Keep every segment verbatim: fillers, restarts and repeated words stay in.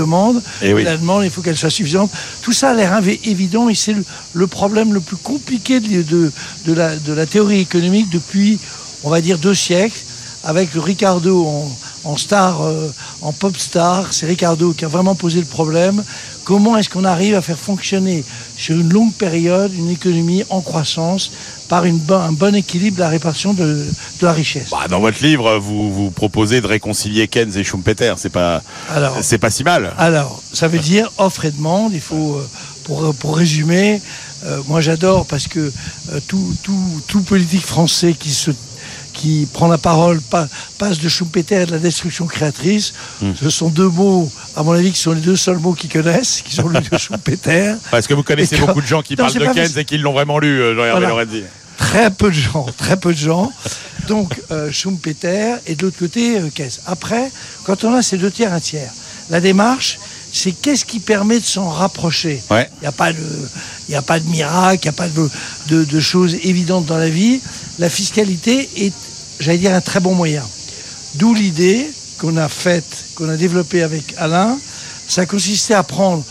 demande, et oui. la demande, il faut qu'elle soit suffisante. Tout ça a l'air inv- évident et c'est le, le problème le plus compliqué de, de, de, la, de la théorie économique depuis, on va dire, deux siècles, avec le Ricardo en, en star, euh, en pop star. C'est Ricardo qui a vraiment posé le problème. Comment est-ce qu'on arrive à faire fonctionner sur une longue période une économie en croissance par une bon, un bon équilibre de la répartition de, de la richesse. Bah, dans votre livre, vous, vous proposez de réconcilier Keynes et Schumpeter. C'est pas, alors, c'est pas si mal. Alors, ça veut dire offre et demande. Il faut, euh, pour, pour résumer, euh, moi j'adore parce que euh, tout, tout, tout politique français qui se qui prend la parole, passe de Schumpeter à de la destruction créatrice. Mmh. Ce sont deux mots, à mon avis, qui sont les deux seuls mots qu'ils connaissent, qui sont lus de Schumpeter. Parce que vous connaissez quand... beaucoup de gens qui non, parlent de Keynes facile. Et qui l'ont vraiment lu, Jean-Hervé voilà. Lorenzi. Très peu de gens, très peu de gens. Donc, euh, Schumpeter et de l'autre côté, euh, Keynes. Après, quand on a ces deux tiers, un tiers, la démarche, c'est qu'est-ce qui permet de s'en rapprocher. Il ouais. n'y a pas de, il n'y a pas de miracle, il n'y a pas de, de, de choses évidentes dans la vie. La fiscalité est, j'allais dire, un très bon moyen. D'où l'idée qu'on a faite, qu'on a développée avec Alain. Ça consistait à prendre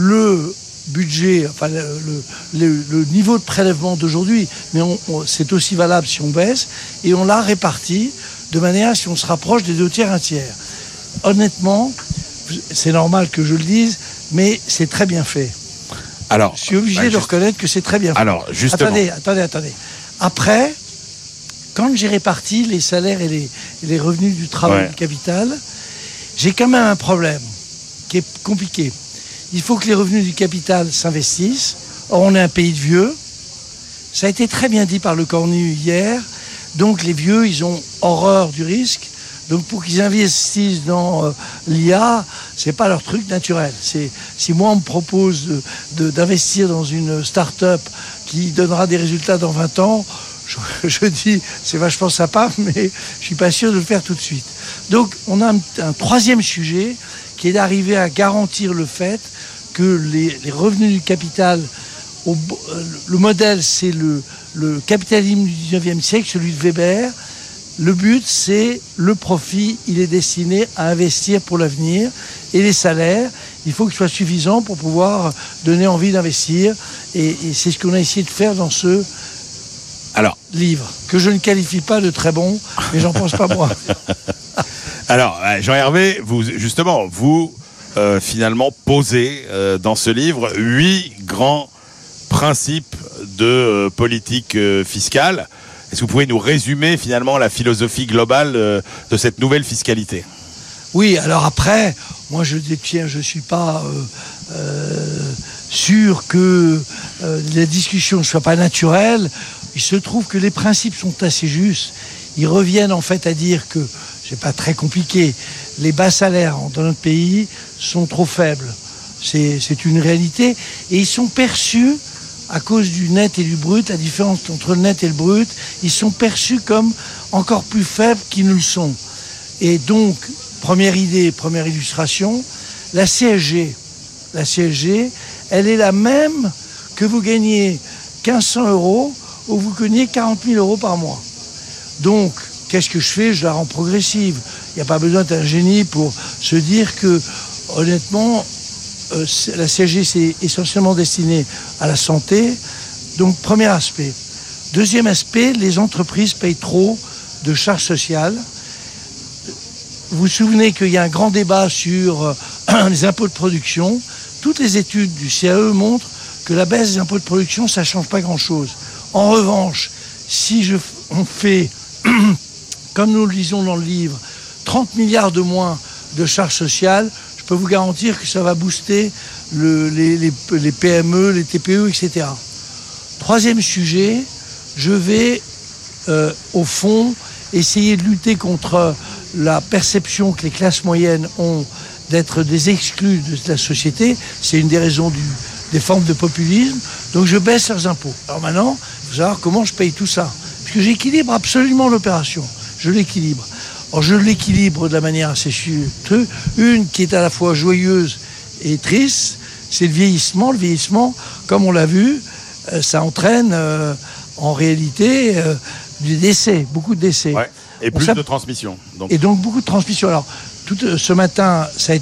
le budget, enfin le, le, le, le niveau de prélèvement d'aujourd'hui, mais on, on, c'est aussi valable si on baisse, et on l'a réparti de manière à si on se rapproche des deux tiers, un tiers. Honnêtement, c'est normal que je le dise, mais c'est très bien fait. Alors, je suis obligé bah, de juste... reconnaître que c'est très bien fait. Alors, justement. Attendez, attendez, attendez. Après, quand j'ai réparti les salaires et les, et les revenus du travail ouais. du capital, j'ai quand même un problème qui est compliqué. Il faut que les revenus du capital s'investissent. Or, on est un pays de vieux. Ça a été très bien dit par le Cornu hier. Donc, les vieux, ils ont horreur du risque. Donc, pour qu'ils investissent dans euh, l'I A, c'est pas leur truc naturel. C'est, si moi, on me propose de, de, d'investir dans une start-up qui donnera des résultats dans vingt ans, je, je dis, c'est vachement sympa, mais je suis pas sûr de le faire tout de suite. Donc, on a un, un troisième sujet qui est d'arriver à garantir le fait que les, les revenus du capital, au, le modèle, c'est le, le capitalisme du dix-neuvième siècle, celui de Weber. Le but, c'est le profit, il est destiné à investir pour l'avenir. Et les salaires, il faut qu'ils soient suffisants pour pouvoir donner envie d'investir. Et, et c'est ce qu'on a essayé de faire dans ce Alors, livre, que je ne qualifie pas de très bon, mais j'en pense pas moi. Alors, Jean-Hervé, vous, justement, vous, euh, finalement, posez euh, dans ce livre huit grands principes de euh, politique euh, fiscale. Est-ce que vous pouvez nous résumer finalement la philosophie globale euh, de cette nouvelle fiscalité ? Oui, alors après, moi je détiens, je ne suis pas euh, euh, sûr que euh, la discussion ne soit pas naturelle. Il se trouve que les principes sont assez justes. Ils reviennent en fait à dire que, c'est pas très compliqué, les bas salaires dans notre pays sont trop faibles. C'est, c'est une réalité. Et ils sont perçus, à cause du net et du brut, la différence entre le net et le brut, ils sont perçus comme encore plus faibles qu'ils ne le sont. Et donc, première idée, première illustration, la C S G, la C S G, elle est la même que vous gagnez quinze cents euros ou vous gagnez quarante mille euros par mois. Donc, qu'est-ce que je fais ? Je la rends progressive. Il n'y a pas besoin d'être un génie pour se dire que, honnêtement, Euh, la C S G, c'est essentiellement destiné à la santé. Donc, premier aspect. Deuxième aspect, les entreprises payent trop de charges sociales. Vous vous souvenez qu'il y a un grand débat sur euh, les impôts de production. Toutes les études du C A E montrent que la baisse des impôts de production, ça ne change pas grand-chose. En revanche, si je, on fait, comme nous le disons dans le livre, trente milliards de moins de charges sociales, je peux vous garantir que ça va booster le, les, les, les P M E, les T P E, et cetera. Troisième sujet, je vais, euh, au fond, essayer de lutter contre la perception que les classes moyennes ont d'être des exclus de la société. C'est une des raisons du, des formes de populisme. Donc je baisse leurs impôts. Alors maintenant, il faut savoir comment je paye tout ça. Parce que j'équilibre absolument l'opération. Je l'équilibre. Alors je l'équilibre de la manière assez sûre. Une qui est à la fois joyeuse et triste, c'est le vieillissement. Le vieillissement, comme on l'a vu, euh, ça entraîne euh, en réalité euh, des décès, beaucoup de décès. Ouais. Et plus ça... de transmission. Donc. Et donc beaucoup de transmission. Alors, tout, euh, ce matin, ça a été